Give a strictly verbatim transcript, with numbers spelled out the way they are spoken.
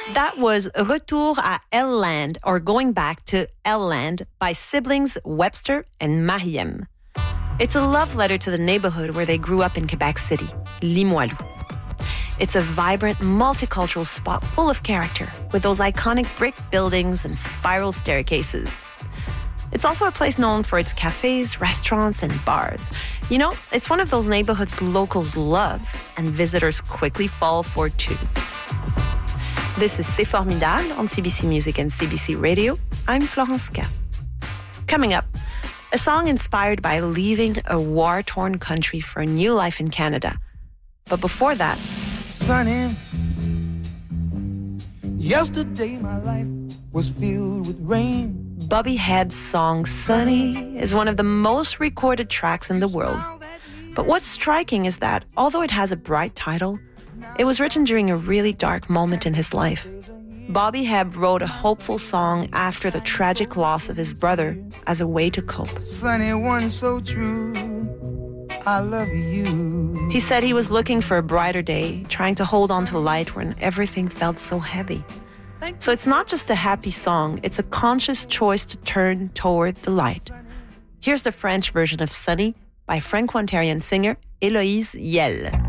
That was Retour à Elle-Land, or Going Back to Elle-Land, by siblings Webster and Mariem. It's a love letter to the neighborhood where they grew up in Quebec City, Limoilou. It's a vibrant, multicultural spot full of character, with those iconic brick buildings and spiral staircases. It's also a place known for its cafes, restaurants, and bars. You know, it's one of those neighborhoods locals love and visitors quickly fall for too. This is C'est Formidable on C B C Music and C B C Radio. I'm Florence K. Coming up, a song inspired by leaving a war-torn country for a new life in Canada. But before that... Sunny, yesterday my life was filled with rain. Bobby Hebb's song Sunny is one of the most recorded tracks in the world. But what's striking is that, although it has a bright title, it was written during a really dark moment in his life. Bobby Hebb wrote a hopeful song after the tragic loss of his brother as a way to cope. Sunny one so true, I love you. He said he was looking for a brighter day, trying to hold on to light when everything felt so heavy. So it's not just a happy song, it's a conscious choice to turn toward the light. Here's the French version of Sunny by Franco-Ontarian singer Héloïse Yelle.